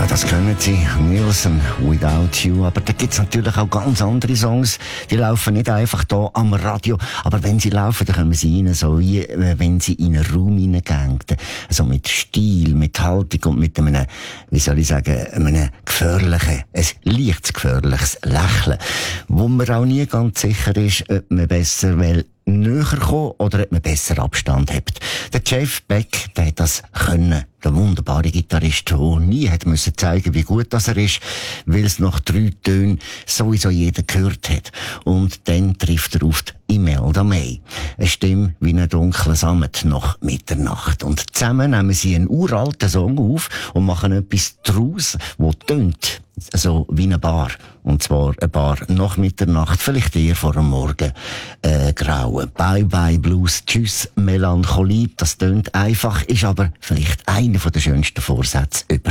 Das können sie, Nielsen, Without You. Aber da gibt's natürlich auch ganz andere Songs. Die laufen nicht einfach da am Radio. Aber wenn sie laufen, dann kommen sie rein, so wie wenn sie in einen Raum hineingehen. Also mit Stil, mit Haltung und mit einem, wie soll ich sagen, einem gefährlichen, ein leicht gefährliches Lächeln. Wo man auch nie ganz sicher ist, ob man besser will näher kommen oder ob man besser Abstand hat. Der Jeff Beck, der hat das können. Der wunderbare Gitarrist, der nie hat müssen zeigen, wie gut das er ist, weil es nach 3 Tönen sowieso jeder gehört hat. Und dann trifft er auf die Imelda May. Eine Stimme wie ein dunkler Sammet nach Mitternacht. Und zusammen nehmen sie einen uralten Song auf und machen etwas draus, das tönt so wie eine Bar. Und zwar eine Bar nach Mitternacht, vielleicht eher vor dem Morgen grauen. Bye Bye Blues, Tschüss Melancholie. Das tönt einfach, ist aber vielleicht einer der schönsten Vorsätze überhaupt.